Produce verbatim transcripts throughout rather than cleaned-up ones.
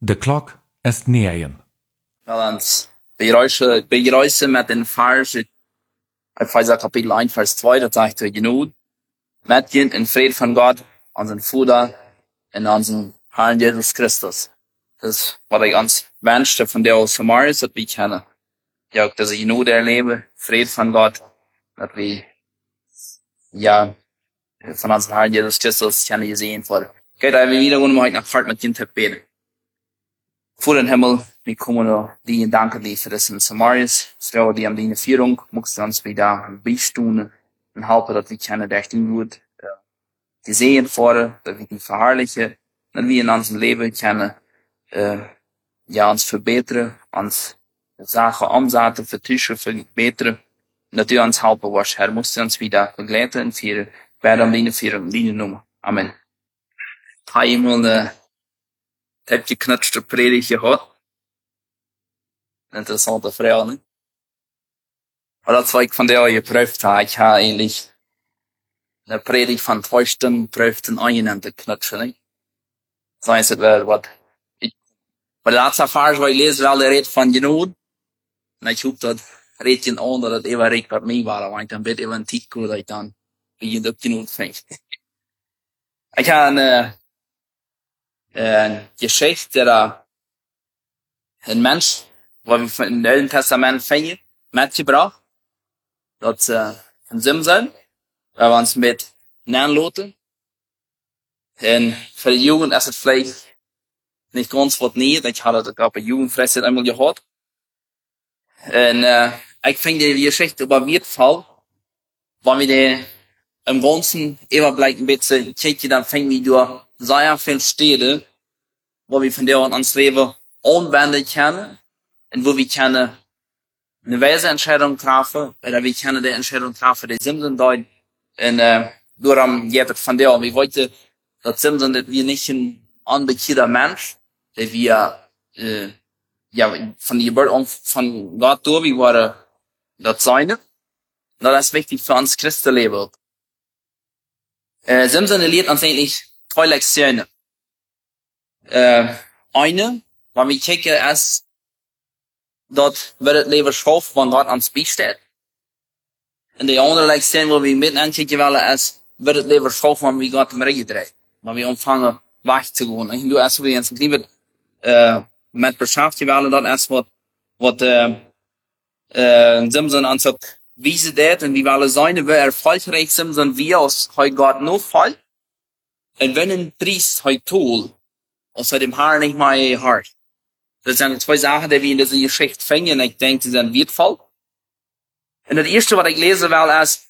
The clock est neaien. Wel, ons beruisen, beruisen met een vers uit Epheser kapitel één vers twee, dat zegt er genoeg. Met je in vrede van God, onze Vader en onze Herrn Jesus Christus. Dat is wat ik ons wenschte van de Samaris, dat we kennen. Ja, ook dat ze genoeg erleben, vrede van God, dat we, ja, van onze Herrn Jesus Christus kennen gezien worden. Kijk, da wir wieder wollen wir heute nach Fahrt mit Kind beten. Vor den Himmel, wir kommen da, die danken dir für das in Samaris, Frau, die am die Führung, musst du uns wieder beistunden und helfen, dass wir kennen, dass die gut gesehen worden, dass wir die verherrlichen, dass wir in unserem Leben kennen, äh, ja, uns verbessern, uns Sachen umsetzen, vertischen, verbessern, und dass du uns helfen wirst, Herr, musst du uns wieder begleiten und führen, bei der die Führung, die Nummer. Amen. Har iemand uh, heb je knutschte predigt gehad? Interessante Frage, ne? Aber das, was ich von der geprüft habe, ich habe eigentlich eine Predigt von zwei Stunden geprüft und eingenannte Knutsche, ne? So ist es wel wat. Ich, bei der letzten Vers, wo ich lese, weil der redet von Genut. Und ich hoffe, das redet ihn an, dass das immer recht bei mir war, aber ich dann wird immer ein Titel, dass ich dann, wie ich das Genut fängt. Ich habe eine, Een geschichte dat een mens, wat we van het Oude Testament vinden, metgebracht. Dat ze een Simson, waar we ons met neerlaten. En voor de jugend is het vielleicht niet ganz wat niet. Ik had het ook bij Jugendfressen eenmaal gehad. En uh, ik vind die geschichte op wertvoll, waar we die im Ganzen überbleibt ein bisschen kijken, dan vinden we door sehr viel Stellen, wo wir von der an uns Leben anwenden können und wo wir können eine weise Entscheidung treffen, oder wir können die Entscheidung treffen, die Simson dort und äh, darum geht es von der, wir wollten, dass Simson, dass wir nicht ein unbekannter Mensch, der wir äh, ja von der Geburt an von Gott durch, wir waren das Seine, und das ist wichtig für uns Christenleben. Äh, Simson lehrt uns eigentlich zwei Lektionen. Äh, eine, wenn wir kijken, ist, dat wird het leven schof, wanneer Gott ans besteht. Und die andere Lektion, wo wir mit ankijken wollen, ist, wird het leven schof, wanneer wir Gott im Regen drehen. Wenn wir anfangen, weg zu gehen. Und du erst, wie uns lieber, äh, mit beschäftigen wollen, das ist, was, was, äh, äh, Simson uns hat, wie sie das, und wie wollen sein, wie erfolgreich Simson wir, als heute Gott noch fällt. Und wenn ein Priest heute tut, außer dem Haar nicht mehr hart. Das sind zwei Sachen, die wir in dieser Geschichte finden, und ich denke, die sind wertvoll. Und das erste, was ich lesen will, ist,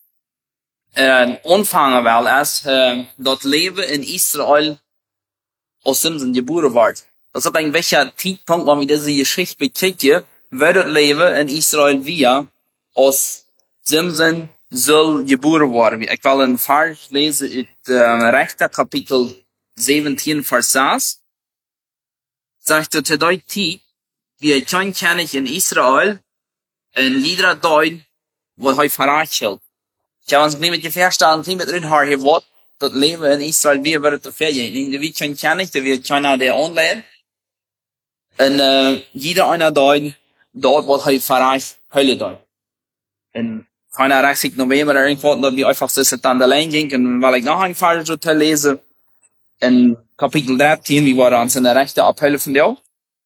äh, anfangen will, ist, äh, das Leben in Israel aus Simson geboren wird. Das ist ein welcher Zeitpunkt, wenn wir diese Geschichte bekicken, wird das Leben in Israel wir aus Simson soll geboren worden. Ich will einen Vers lesen in äh, rechter Kapitel zeventien vers zes. Sagt er te doi ti, wie een klein kennig in Israel, en liedere doi, wat hij verraadt. Ik heb ons niet met je verstellen, niet met erin haar geword, dat leven in Israel weer wordt te ver. Je wie klein kennig, dat weer kleiner der aanleiden. En uh, jeder einer doi, dort wat hij verraadt, hulle doi. En vijfendertig november er irgendwo, dat we einfach so an der Lijn ging, en weil ich noch ein Vers so te lesen, in Kapitel dreizehn, wie waren uns in der rechten Abhölle von der.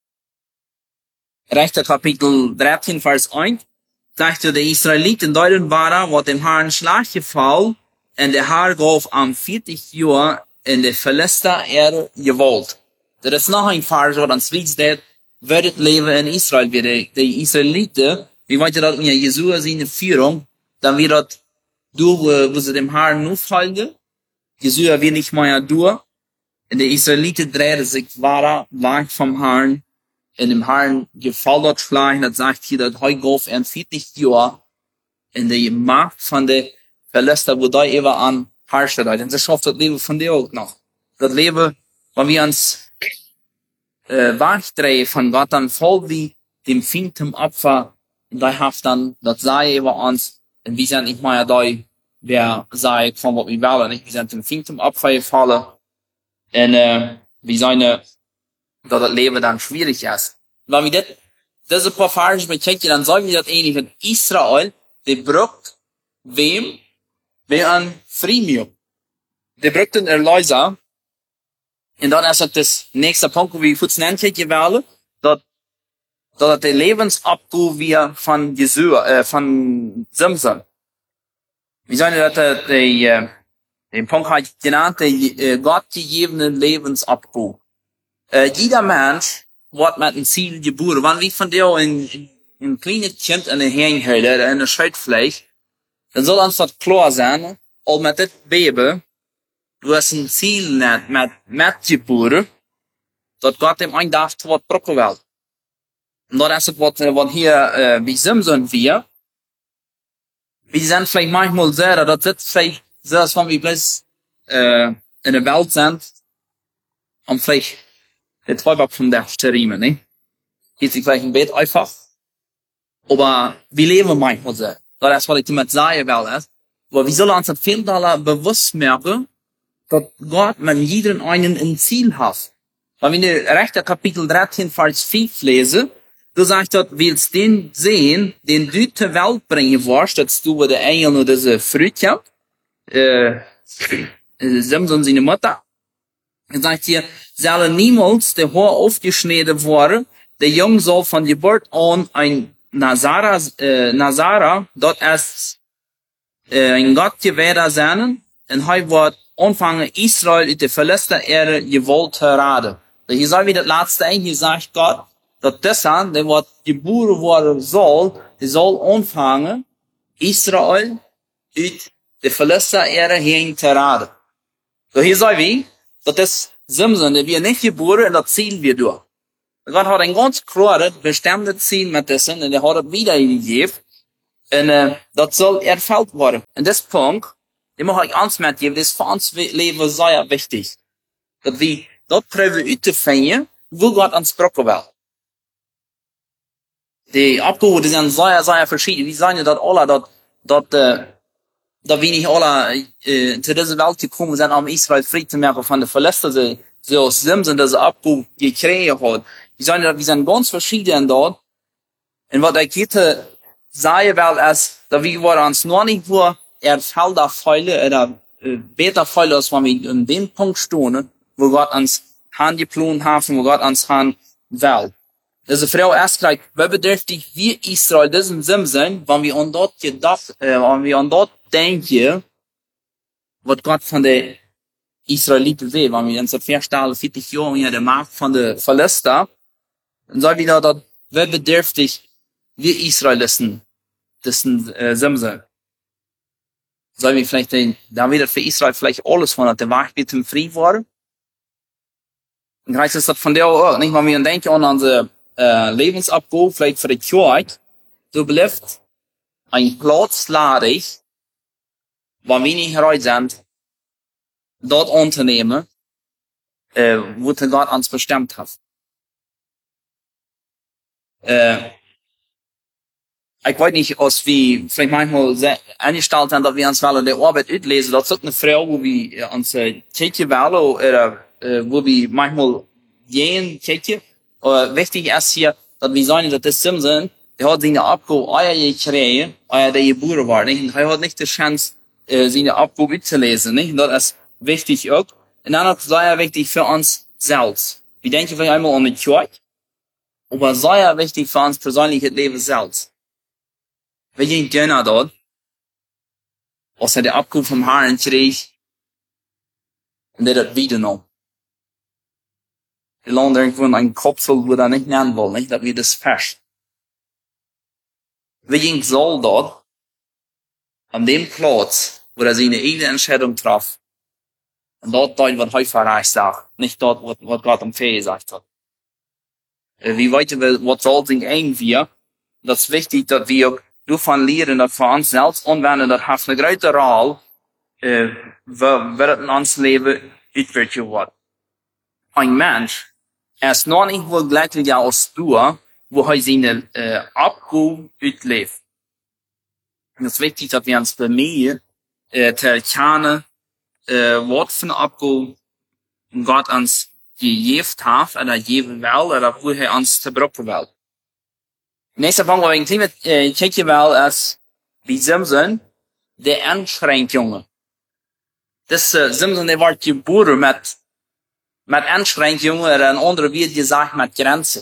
Rechter Kapitel dreizehn, Vers eins, sagt er, die Israeliten deuten waren, wo dem Herrn Schlag gefallen, und der Herr gab am vierzig Jahr in der Philister er gewollt. Das ist noch ein Vers, wo uns wisst, wird das Leben in Israel, wie die, die Israeliten, wie wollte das mit Jesua seine Führung, dann wird das durch, wo sie dem Herrn nur folgen, Jesua wird nicht mehr durch, und die Israeliten drehen sich wahrer weg vom Herrn. In dem Herrn gefällt das Schleich, das sagt hier, dass heute auf ein vierzig Jahr in der Macht von der Verlässer, wo da eben an herrscht. Und das schafft das Leben von dir auch noch. Das Leben, wenn wir uns äh, wegdrehen von Gott, dann voll wie dem fünften Opfer, und da haft dann, das sei über uns, und wir sind nicht mehr da, wer sei von was wir wollen, nicht? Wir sind dem fünften Opfer gefallen. En uh, we zijn uh, dass das Leben dann schwierig ist. Wenn wir das, diese paar Verse bechecken, dann sagen wir das ähnlich mit Israel, die braucht wem? Wem an Freemium. Die braucht den Erlöser. Und dann ist das nächste Punkt, wo wir kurz nennen, gewählen, dass, dass der Lebensabgau wir von Jesua, äh, von Simson. Wir sagen, dass der, der, den Punkt hat genannt, der äh, Gott gegebene Lebensabgau. Äh, jeder Mensch wird mit einem Ziel geboren. Wenn wir von dir ein, ein kleines Kind in der Hängehöhle oder in der Schildfläche, dann soll uns das klar sein, auch mit dem Baby, du hast ein Ziel nicht mit, mit geboren, dass Gott ihm ein darf, was brauchen will. Und das ist was, was hier, äh, wie Simson wir, wir sind vielleicht manchmal sehr, das sitzt vielleicht, selbst wenn wir bloß, äh, in der Welt sind, und vielleicht, der Träuber von der Sterime, ne? Geht sich vielleicht ein Bett einfach. Aber wir leben manchmal so. Das ist, was ich damit sagen will, ist. Aber wir sollen uns das viel doller bewusst merken, dass Gott mit jedem einen ein Ziel hat. Weil wenn ich rechter Kapitel dreizehn, Vers fünf lese, du sagst dort, willst den sehen, den du zur Welt bringen wirst, dass du der Engel oder diese Früchte, äh, Simson seine Mutter, dann sagt hier, soll niemals der Haar aufgeschnitten worden, der Junge soll von Geburt an ein Nazara, äh, Nazara, dort ist, äh, ein Gott gewährt sein, und er wird anfangen, Israel in der Philister Erde gewollt heiraten. Hier soll wie das letzte ein, hier sagt Gott, dass dieser, der wird geboren worden soll, der soll anfangen, Israel in der Philister Erde hin zu heiraten. So hier soll wie, dass das Simson, der wir nicht geboren, und das ziehen wir durch. Gott hat ein ganz klares, bestimmtes Ziel mit dessen, und er hat es wiedergegeben, und äh, das soll erfüllt werden. Und das Punkt, den muss ich uns mitgeben, das ist für uns Leben sehr wichtig. Dass wir dort proben auszufinden, wo Gott uns brauchen will. Die Abgaben, die sind sehr, sehr verschieden. Wir sagen ja, dass alle, dass, dass, äh, dass wir nicht alle äh, zu dieser Welt gekommen sind, um Israel frei zu machen von der Philister, so, so aus Simson, diese Abgaben gekriegt hat. Wir sagen ja, wir sind ganz verschieden dort. Und was ich heute sagen will, ist, dass wir uns noch nicht nur erfällt Fälle oder äh, besser Fälle, als wenn wir in dem Punkt stehen, wo Gott uns handgeplant haben, wo Gott uns hand will. Diese Frau erst gleich, wie bedürftig wir Israel diesen Simson, wenn wir an dort gedacht, äh, wenn wir an dort denken, was Gott von der Israeliten will, wenn wir uns das vorstellen, vierzig Jahre in der Macht von der Philister, dann sagen wir dort, wie bedürftig wir Israelisten diesen äh, Simson. Sollen wir vielleicht den, da wird für Israel vielleicht alles von der Wahrheit mit dem Frieden worden? Dann heißt es, dass von der auch, nicht, wenn wir denken an unsere äh, Lebensabgabe, vielleicht für die Kirche, so bleibt ein Platz ladig, wenn wir nicht bereit sind, dort unternehmen, äh, wo der Gott uns bestimmt hat. Äh, ich weiß nicht, als wir vielleicht manchmal eingestellt haben, dass wir uns wollen, der Arbeit auslesen, das ist eine Frau, wo wir uns äh, Kirche wählen, oder äh, wo wir manchmal gehen, Kirche. Aber wichtig ist hier, dass wir sagen, dass das Simson, der hat seine Abgabe euer gekriegt, euer der geboren war, nicht? Und er hat nicht die Chance, äh, seine Abgabe zu lesen, nicht? Und das ist wichtig auch. Und dann ist sehr wichtig für uns selbst. Wir denken vielleicht einmal an die Kirche, aber sehr wichtig für uns persönliches Leben selbst. Wir gehen gerne dort, als er die Abgabe vom Herrn kriegt, und der das wieder noch. Wir lernen irgendwo in einen Kopf, wo er nicht nennen will, nicht? Dass wir das fest. Wir gehen soll dort, an dem Platz, wo er seine eigene Entscheidung traf, und dort dort, was heute verreist sagt, nicht dort, was, was Gott am Fee gesagt hat. Wie weit wir, was soll sich irgendwie, das ist wichtig, dass wir davon lernen, dass für uns selbst anwenden, das hat eine große Rolle, äh, wird in uns Leben utwirkt wird. Ein Mensch, er ist noch nicht wohl gleichlich als du, wo er seine äh, Abgabe utlebt. Und es ist wichtig, dass wir uns bemühen, äh, zu erkennen, äh, was für eine Abgabe Gott uns gegeven heeft, en dat geven wel, en dat hoe hij ons te beroepen wil. Nächster Punkt, wo ich mit, äh, checken will, ist, wie Simson, der Einschränkungen. Das, äh, Simson, der wird geboren mit, mit Einschränkungen, oder ein anderer wird gesagt, mit Grenzen.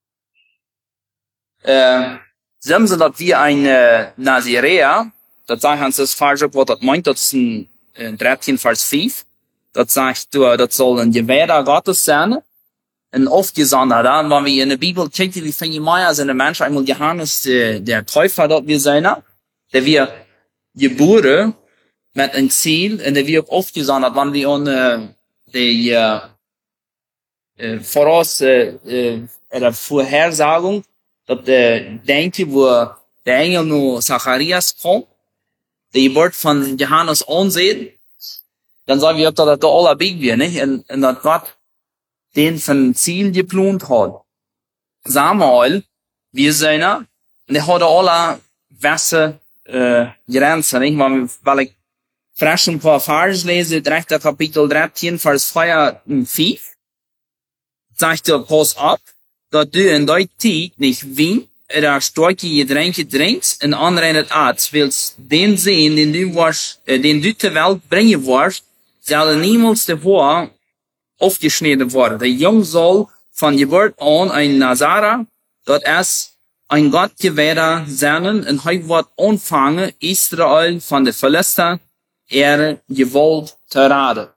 Äh, Simson, dat wie ein, äh, Naziräer, dat sagt uns das falsch, was das meint, das ist ein, äh, dreizehn Vers fünf. Dat sagt, du, dat soll ein Gewährer Gottes sein, ein Aufgesonderter. Und wenn wir in der Bibel checken, wie viele Meier sind der Mensch, einmal Johannes, der, der Täufer, dort wir sein, der wir geboren mit einem Ziel, und der wir auch aufgesondert, wenn wir an, äh, die, äh, äh, voraus, äh, äh, oder Vorhersagung, dat äh, denke, wo der Engel nur Zacharias kommt, die Geburt von Johannes ansehen, dann sagen wir, ob das da alle big wir, nicht? Und, und dass Gott den von Ziel geplant hat. Samuel, wir sind, und er hat alle Wässer, äh, Grenzen, nicht? Weil, weil ich frisch ein paar Vers lese, dritter Kapitel dreizehn, Vers vier und fünf, sagt er, pass auf, dat du in die tijd nicht wien, er starke Getränke trinkst, en anrenet Arzt, willst den sehen, den du warst, äh, den du zur Welt bringen warst, soll niemals davor aufgeschnitten worden. Der Jung soll von Geburt an ein Nazara, dort es ein Gottgewährer sein, und er wird anfangen, Israel von der Philister, ihre Gewalt zu raten.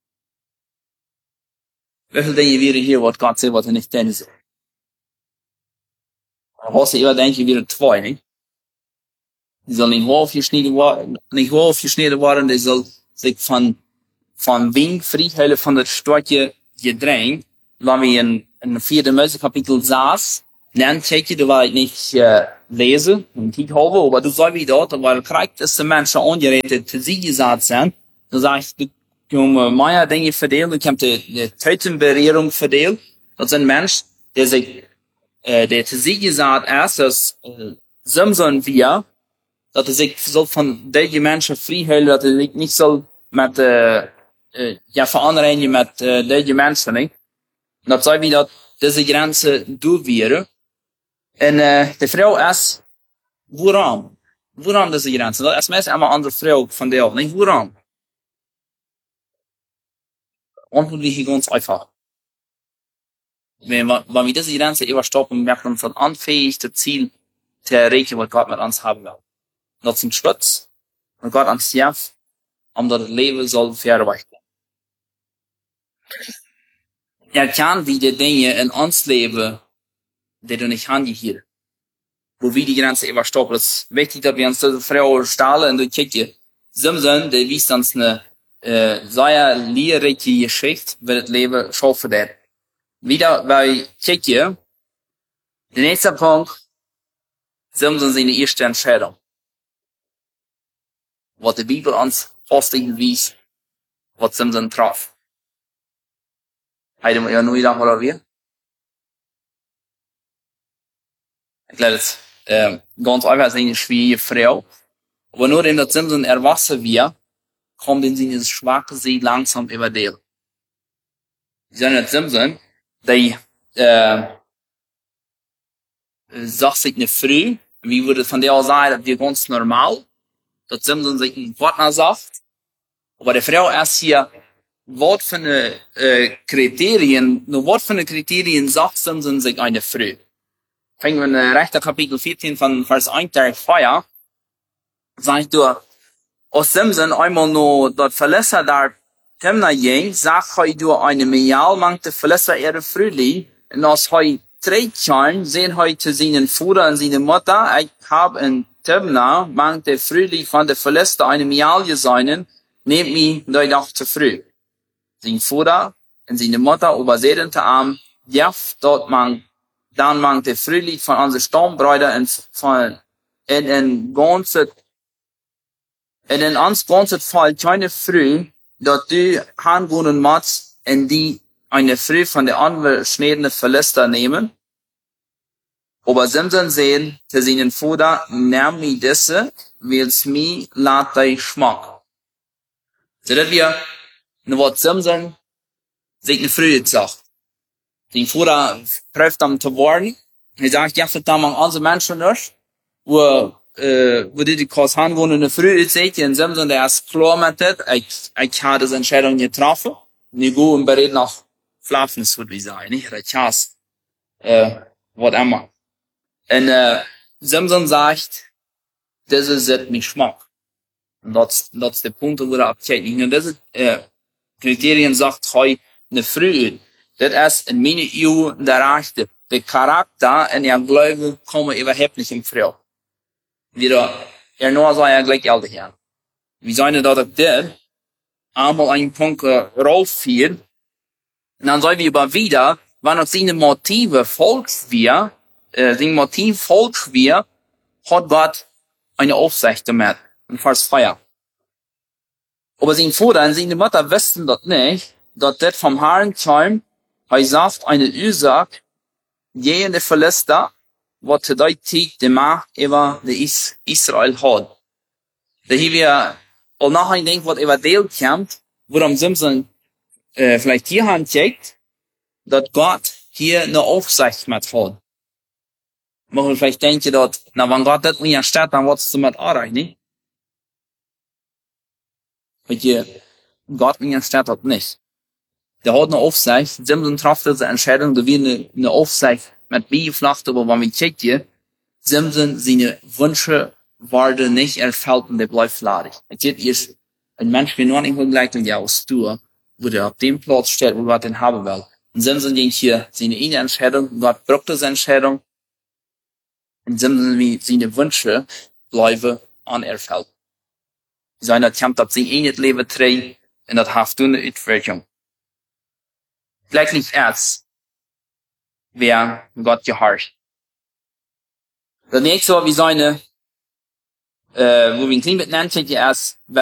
Wie viel Dinge wäre hier, was Gott sagt, was er nicht denn soll? Als je immer denke ich wieder zwei, nicht? Die soll nicht aufgeschnitten worden, nicht aufgeschnitten worden, die soll sich von, von Wing friedhellen von der starke Getränk, wenn wir in, in vierten Mose Kapitel saß, dann checke du, weil ich nicht, äh, lese, und ich habe, aber du sollst wie dort, weil kriegt es die Menschen angeredet, zu sie gesagt sind, dann sag ich, du, um, meine Dinge verdient, du kannst die, die Tötenberührung verdient, das sind Menschen, die sich Äh, der zu sie gesagt erst, dass äh, Simson wir, dass er sich so von den Menschen frihält, dass er sich nicht so mit, äh, äh, ja, veranreinigen mit äh, den Menschen, nicht? Und das soll wieder diese Grenze durchführen. Und äh, die Frau ist, woran? Woran diese Grenze? Das ist meist immer eine andere Frau von der auch, nicht? Woran? Antwort liegt ganz einfach. Wenn wir, wenn wir diese Grenze überstoppen, werden wir uns dann anfähig, das Ziel zu erreichen, was Gott mit uns haben will. Das ist ein Schutz, und Gott uns hilft, um das Leben soll verweichen. Er kann die Dinge in uns leben, die du nicht haben hier. Wo wir die Grenze überstoppen. Es ist wichtig, dass wir uns diese Frau stahlen und durchkicken. Simson, der wies uns eine, äh, sehr lehrreiche Geschichte, wie das Leben schaffen wird. Wieder bei Tschechien. Der nächste Punkt. Simson seine erste Entscheidung. Was die Bibel uns feststellen wies, was Simson traf. Heide ja nur gedacht, oder wie? Ich glaube, das, äh, ganz einfach ist eine schwierige Frau. Aber nur in der Simson erwachsen wir, kommt in seine schwache See langsam über der. Seine Simson, die, äh, sagt sich eine Früh, wie würde von der auch sagen, das ist ganz normal, dass Simson sich ein Partner sagt, aber die Frau erst hier, was für eine, äh, Kriterien, nur was für eine Kriterien sagt Simson sich eine Früh. Fangen wir in der rechter Kapitel vierzehn von Vers eins der Feier, sagt du, aus Simson einmal nur dort Verlässer da Temna ging, sagt hei du eine Millial mangte Verlässer ihre Frühling, und als hei Trägchen sehen hei zu seinen Vater und seine Mutter, ich hab in Temna mangte Frühling von der Verlässer eine Millial geseinen, nehmt mich dort auch zu früh. Sein Vater und seine Mutter übersehen te am, jaff dort mang, dann mangte Frühling von unseren Stammbräuter und von, in ein ganzes in een ans ganze Fall keine Früh, dat du handwohnen machst, in die eine Früh von der angeschnittenen Verläster nehmen. Aber Simson sehen, zu seinen Vater, nimm mi diese, weil's mi lat dich schmack. So dass wir, nur was Simson sich eine Früh sagt. Den Vater prüft ihm zu warnen. Er sagt, ja, verdammt, andere Menschen nicht. Wo, äh, wo die die Kurs haben, wo eine frühe Zeit, in dem Sinne, der ist klar mit das, ich, ich habe diese Entscheidung getroffen. Nicht gut und bereit nach Flaffens, würde ich sagen, nicht? Ich has, äh, was immer. Und, äh, Simson sagt, das ist es mich Geschmack. Und das, das ist der Punkt, wo er abkehrt. Und das ist, äh, Kriterien sagt, heu, eine Frühe. Das ist in meinen Augen der Rechte. Der Charakter und der Glaube kommen überhaupt nicht in Frage. Wieder, er nur sei er gleich älter her. Wie seine dort auf der, einmal einen Punkt rauffiel, und dann soll wir über wieder, wann uns seine Motive falsch wir, äh, sein Motiv falsch wir, hat Gott eine Aufsicht gemacht, in Vers vier. Aber sein Vater und seine Mutter wussten das nicht, dass das vom Herrn kam, er sagt eine Ursache, jene Philister, was zu der Zeit die Macht über die Is Israel hat. Da hier wir auch nachher denken, was über Deel kommt, worum Simson äh, vielleicht hier handcheckt, dass Gott hier eine Aufsicht mit hat. Man vielleicht denken, dass, na, wenn Gott das nicht erstellt, dann wird es so mit Arbeit, nicht? Weil hier, Gott nicht erstellt hat nicht. Der hat eine Aufsicht, Simson traf diese Entscheidung, da wir eine, eine Aufsicht mit beiflacht, aber wenn wir checken hier, Simson, seine Wünsche werden nicht erfüllt und der bleibt ladig. Es ist ein Mensch, wie nur nicht gleich und ja aus Tour, wo der auf dem Platz steht, wo Gott den haben will. Und Simson denkt hier, seine eine Entscheidung, Gott braucht diese Entscheidung, und Simson, wie seine Wünsche bleiben unerfüllt. Seine Kampf, dass sie in das Leben trägt, und das hat eine Utwirkung. Gleichlich erst, wer Gott gehorcht. Das nächste, wie seine, äh, wo wir ein klein bisschen nennt, erst,